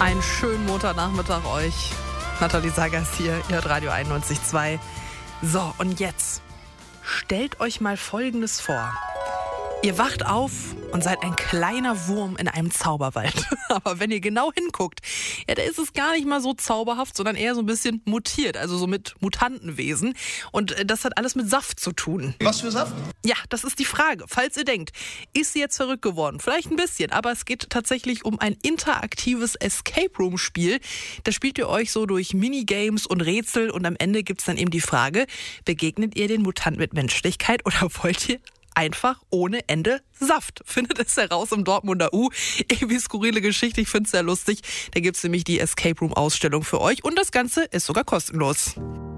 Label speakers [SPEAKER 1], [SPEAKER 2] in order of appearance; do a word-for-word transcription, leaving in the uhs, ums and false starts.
[SPEAKER 1] Einen schönen Montagnachmittag euch. Nathalie Sagers hier, ihr hört Radio einundneunzig Komma zwei. So, und jetzt stellt euch mal Folgendes vor. Ihr wacht auf und seid ein kleiner Wurm in einem Zauberwald. Aber wenn ihr genau hinguckt, ja, da ist es gar nicht mal so zauberhaft, sondern eher so ein bisschen mutiert, also so mit Mutantenwesen. Und das hat alles mit Saft zu tun.
[SPEAKER 2] Was für Saft?
[SPEAKER 1] Ja, das ist die Frage. Falls ihr denkt, ist sie jetzt verrückt geworden? Vielleicht ein bisschen, aber es geht tatsächlich um ein interaktives Escape-Room-Spiel. Da spielt ihr euch so durch Minigames und Rätsel und am Ende gibt's dann eben die Frage, begegnet ihr den Mutanten mit Menschlichkeit oder wollt ihr einfach ohne Ende Saft? Findet es heraus im Dortmunder U. Irgendwie skurrile Geschichte, ich finde es sehr lustig. Da gibt es nämlich die Escape Room Ausstellung für euch und das Ganze ist sogar kostenlos.